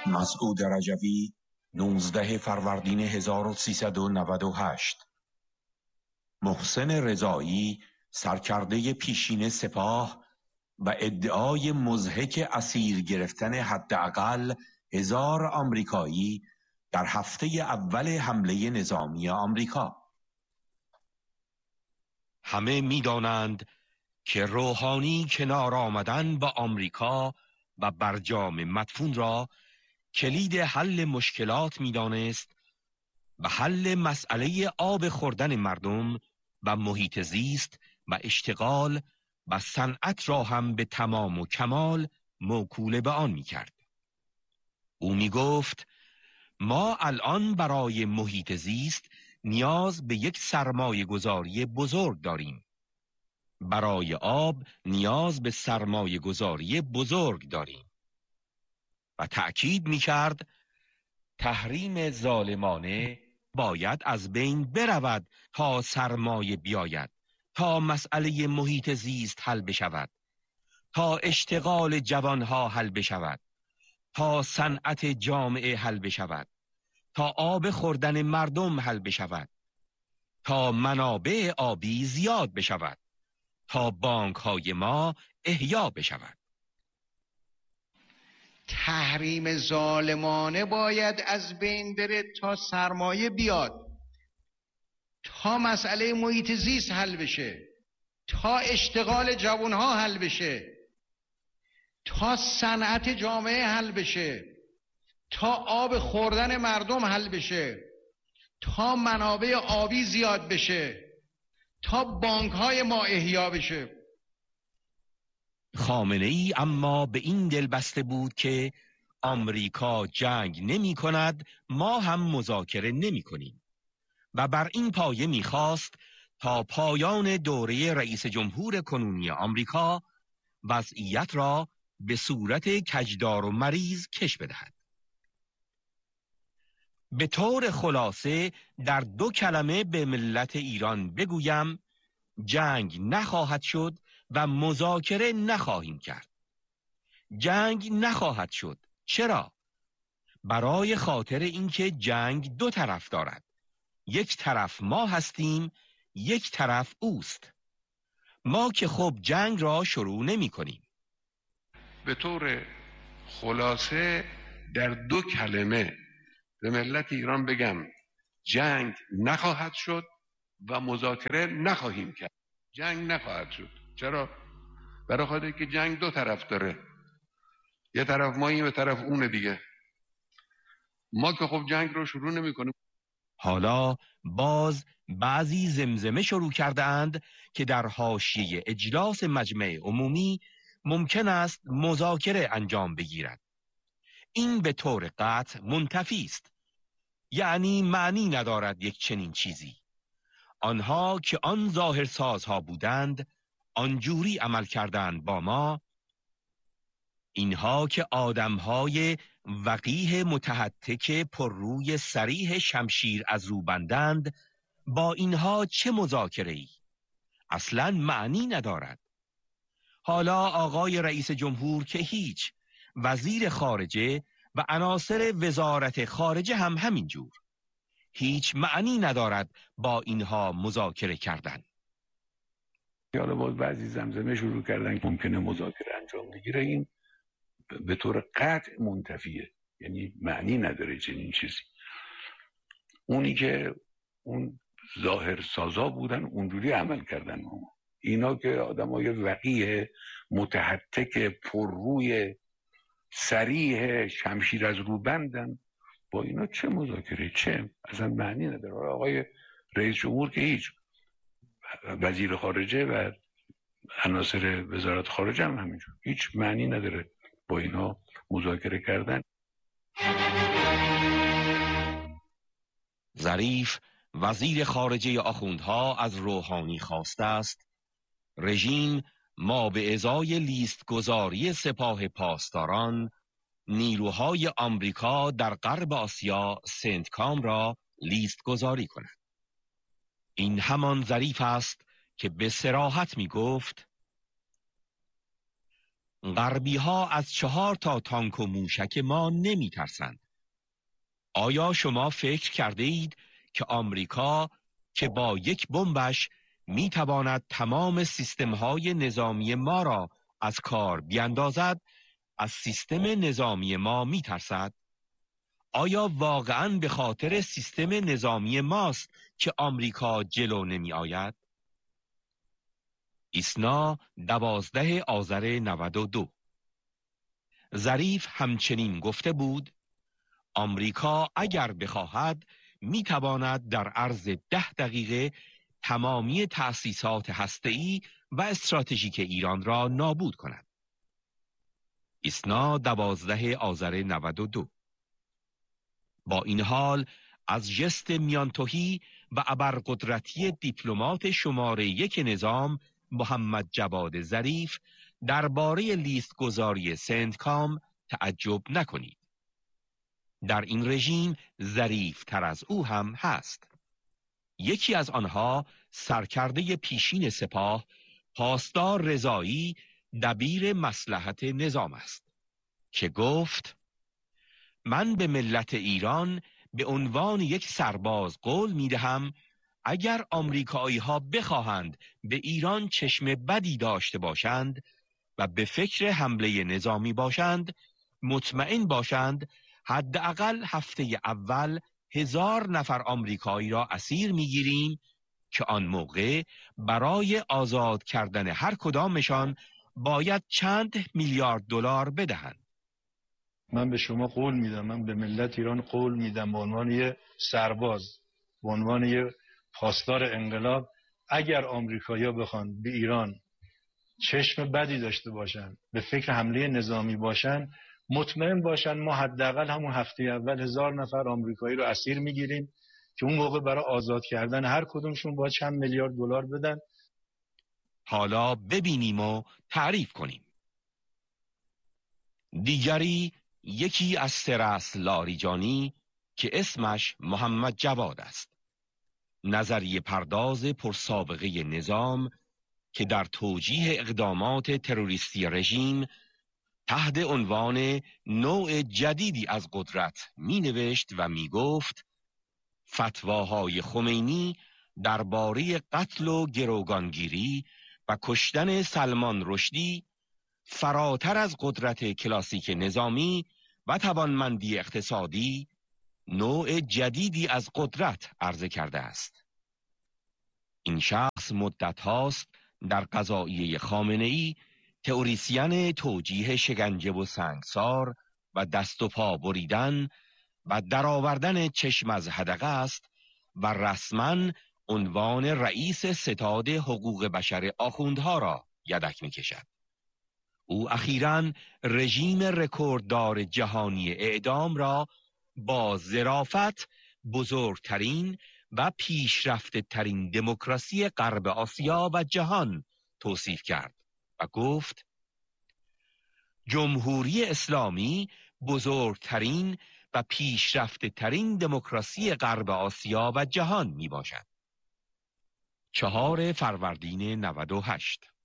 مسعود رجوی 19 فروردین 1398. محسن رضایی سرکرده پیشین سپاه و ادعای مضحک اسیر گرفتن حداقل 1000 آمریکایی در هفته اول حمله نظامی آمریکا. همه می‌دانند که روحانی کنار آمدن با آمریکا و برجام مدفون را کلید حل مشکلات می‌دانست و حل مسئله آب خوردن مردم و محیط زیست و اشتغال و صنعت را هم به تمام و کمال موکول به آن می‌کرد. او می‌گفت ما الان برای محیط زیست نیاز به یک سرمایه گذاری بزرگ داریم. برای آب نیاز به سرمایه گذاری بزرگ داریم. و تأکید می‌کرد تحریم ظالمانه باید از بین برود تا سرمایه بیاید، تا مسئله محیط زیست حل بشود، تا اشتغال جوانها حل بشود، تا صنعت جامعه حل بشود، تا آب خوردن مردم حل بشود، تا منابع آبی زیاد بشود، تا بانک‌های ما احیا بشود. تحریم ظالمانه باید از بین بره تا سرمایه بیاد، تا مسئله محیط زیست حل بشه، تا اشتغال جوانها حل بشه، تا صنعت جامعه حل بشه، تا آب خوردن مردم حل بشه، تا منابع آبی زیاد بشه، تا بانک‌های ما احیا بشه. خامنه‌ای اما به این دل بسته بود که آمریکا جنگ نمی کند، ما هم مذاکره نمی کنیم و بر این پایه می خواست تا پایان دوره رئیس جمهور کنونی آمریکا وضعیت را به صورت کجدار و مریض کش بدهد. به طور خلاصه در 2 کلمه به ملت ایران بگویم جنگ نخواهد شد و مذاکره نخواهیم کرد. جنگ نخواهد شد. چرا؟ برای خاطر اینکه جنگ 2 طرف دارد. یک طرف ما هستیم، یک طرف اوست. ما که خب جنگ را شروع نمی کنیم. به طور خلاصه در 2 کلمه به ملت ایران بگم جنگ نخواهد شد و مذاکره نخواهیم کرد. جنگ نخواهد شد. چرا؟ برای خاطر که جنگ 2 طرف داره. یه طرف ماییم و طرف اونه دیگه. ما که خب جنگ رو شروع نمی کنیم. حالا باز بعضی زمزمه شروع کرده اند که در حاشیه اجلاس مجمع عمومی ممکن است مذاکره انجام بگیرد. این به طور قطع منتفی است. یعنی معنی ندارد یک چنین چیزی. آنها که آن ظاهرسازها بودند آنجوری عمل کردند با ما. اینها که آدمهای وقیح متحتک پر روی صریح شمشیر از رو بندند، با اینها چه مذاکره‌ای؟ اصلاً معنی ندارد. حالا آقای رئیس جمهور که هیچ، وزیر خارجه و عناصر وزارت خارجه هم همینجور. هیچ معنی ندارد با اینها مذاکره کردن. حالا باز بعضی زمزمه شروع کردن که ممکنه مذاکره انجام بگیره. این به طور قطع منتفیه، یعنی معنی نداره چنین چیزی. اونی که اون ظاهر سازا بودن اونجوری عمل کردن. اینا که آدمای وقیح متحتک پر روی صریح شمشیر از رو بندن، با اینا چه مذاکره؟ چه؟ اصلا معنی نداره. آقای رئیس جمهور که هیچ، وزیر خارجه و عناصر وزارت خارجه هم همینجور، هیچ معنی نداره با اینا مذاکره کردن. ظریف وزیر خارجه آخوندها از روحانی خواسته است رژیم ما به ازای لیست گذاری سپاه پاسداران نیروهای آمریکا در غرب آسیا سنتکام را لیست گذاری کند. این همان ظریف است که به صراحت می گفت غربی ها از 4 تا تانک و موشک ما نمی ترسند. آیا شما فکر کرده اید که آمریکا که با یک بمبش می تواند تمام سیستم های نظامی ما را از کار بیاندازد، از سیستم نظامی ما می ترسد؟ آیا واقعاً به خاطر سیستم نظامی ماست که آمریکا جلو نمی آید؟ ایسنا 12 آذر 92. ظریف همچنین گفته بود آمریکا اگر بخواهد می تواند در عرض 10 دقیقه تمامی تأسیسات هسته‌ای و استراتژیک ایران را نابود کند. ایسنا 12 آذر 92. با این حال از ژست میانتوهی و ابرقدرتی دیپلمات شماره 1 نظام محمد جواد ظریف درباره لیست گذاری سندکام تعجب نکنید. در این رژیم ظریف تر از او هم هست. یکی از آنها سرکرده پیشین سپاه پاسدار رضایی دبیر مصلحت نظام است که گفت من به ملت ایران به عنوان یک سرباز قول می دهم اگر آمریکایی ها بخواهند به ایران چشم بدی داشته باشند و به فکر حمله نظامی باشند، مطمئن باشند حداقل هفته اول 1000 نفر آمریکایی را اسیر میگیریم که آن موقع برای آزاد کردن هر کدامشان باید چند میلیارد دلار بدهند. من به شما قول میدم، من به ملت ایران قول میدم به عنوان یه سرباز، به عنوان یه پاسدار انقلاب، اگر آمریکایی‌ها بخوان به ایران چشم بدی داشته باشن، به فکر حمله نظامی باشن، مطمئن باشن ما حداقل همون هفته اول 1000 نفر آمریکایی رو اسیر میگیریم که اون موقع برای آزاد کردن هر کدومشون باید چند میلیارد دلار بدن. حالا ببینیم و تعریف کنیم. دیگری یکی از سرس لاریجانی که اسمش محمد جواد است. نظریه پرداز پرسابقه نظام که در توجیه اقدامات تروریستی رژیم تحت عنوان نوع جدیدی از قدرت می نوشت و می گفت فتواهای خمینی درباره قتل و گروگانگیری و کشتن سلمان رشدی فراتر از قدرت کلاسیک نظامی و توانمندی اقتصادی نوع جدیدی از قدرت عرضه کرده است. این شخص مدت هاست در قضاییه خامنه‌ای تئوریسین توجیه شکنجه و سنگسار و دست و پا بریدن و درآوردن چشم از حدقه است و رسما عنوان رئیس ستاد حقوق بشر آخوندها را یدک می کشد. او اخیراً رژیم رکورددار جهانی اعدام را با ظرافت بزرگترین و پیشرفته ترین دموکراسی غرب آسیا و جهان توصیف کرد و گفت جمهوری اسلامی بزرگترین و پیشرفته ترین دموکراسی غرب آسیا و جهان می باشد. 4 فروردین 98.